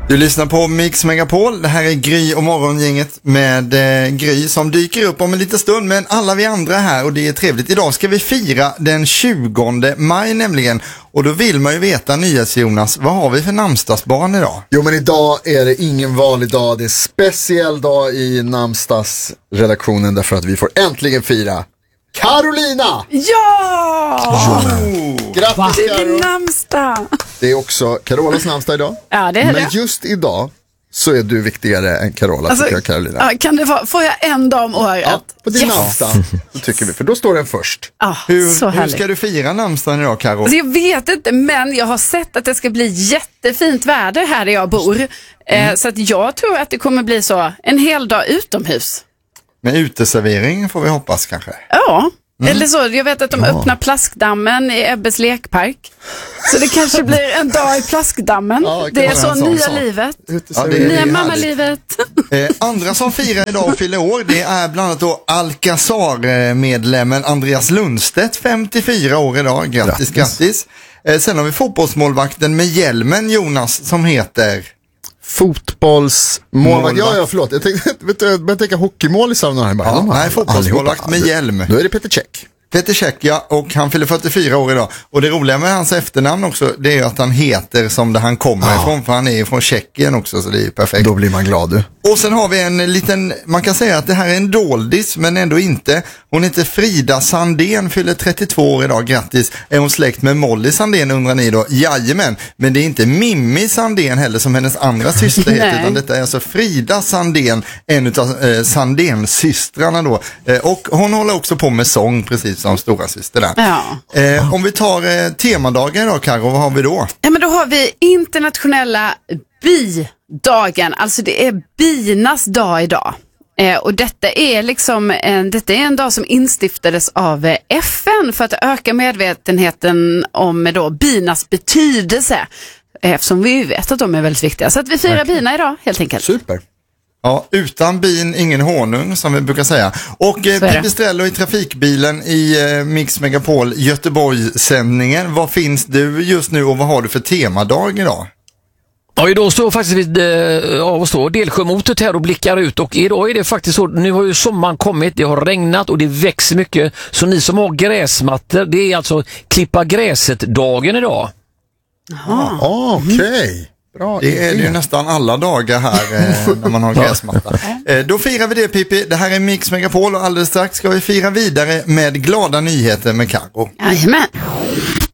Du lyssnar på Mix Megapol. Det här är Gry och morgongänget med Gry som dyker upp om en liten stund. Men alla vi andra här, och det är trevligt. Idag ska vi fira den 20 maj nämligen. Och då vill man ju veta, Jonas, vad har vi för namnsdagsbarn idag? Jo, men idag är det ingen vanlig dag. Det är en speciell dag i namnsdagsredaktionen därför att vi får äntligen fira Carolina! Ja! Grattis, Det är Karo! min namnsdag. Det är också Carolas namnsdag idag. Ja, det är Men det. just idag så är du viktigare än Carola, tycker jag, Carolina. Ja, kan det vara, får jag en dag om året? Ja, på din namnsdag, så tycker vi, för då står den först. Ja, så Hur härligt. ska du fira namnsdagen idag, Karo? Alltså, jag vet inte, men jag har sett att det ska bli jättefint väder här där jag bor. Så att jag tror att det kommer bli så en hel dag utomhus. Med uteservering får vi hoppas kanske. Ja, eller så. Jag vet att de öppnar plaskdammen i Ebbes lekpark. Så det kanske blir en dag i plaskdammen. Ja, det är vara så en sån nya sak. livet. Ja, det är Nya härligt. mammalivet. Andra som firar idag och fyller år, det är bland annat då Alcazar-medlemmen Andreas Lundstedt, 54 år idag. Grattis. Sen har vi fotbollsmålvakten med hjälmen, Jonas, som heter... Fotbollsmålvakt. Ja, förlåt. Jag tänkte tänka hockeymål i samma här. Nej, fotbollsmålvakt med hjälm. Då är det Peter Cech. Peter Cech, ja, och han fyller 44 år idag. Och det roliga med hans efternamn också, det är ju att han heter som det han kommer ifrån, för han är från Tjeckien också, så det är ju perfekt. Då blir man glad, du. Och sen har vi en liten, man kan säga att det här är en doldis, men ändå inte. Hon heter Frida Sandén, fyller 32 år idag, grattis. Är hon släkt med Molly Sandén, undrar ni då? Jajamän, men det är inte Mimmi Sandén heller som hennes andra syster heter, utan detta är alltså Frida Sandén, en av Sandén-systrarna då. Och hon håller också på med sång, precis som stora syster där. Ja. Om vi tar temadagen då, Karo, vad har vi då? Ja, men då har vi internationella bidagen. Alltså det är binas dag idag. Och detta är liksom detta är en dag som instiftades av FN för att öka medvetenheten om då binas betydelse. Eftersom vi vet att de är väldigt viktiga. Så att vi firar bina idag, helt enkelt. Super. Ja, utan bin, ingen honung, som vi brukar säga. Och Pippi Strello i trafikbilen i Mix Megapol Göteborg-sändningen. Vad finns du just nu och vad har du för temadag idag? Ja, idag står faktiskt Delsjömotet här och blickar ut, och idag är det faktiskt så, nu har ju sommaren kommit, det har regnat och det växer mycket, så ni som har gräsmattor, det är alltså klippa gräset-dagen idag. Okej. Bra. Det är det ju nästan alla dagar här när man har gräsmatta. Då firar vi det, Pippi. Det här är Mix Megapol och alldeles strax ska vi fira vidare med glada nyheter med Karo. Jajamän.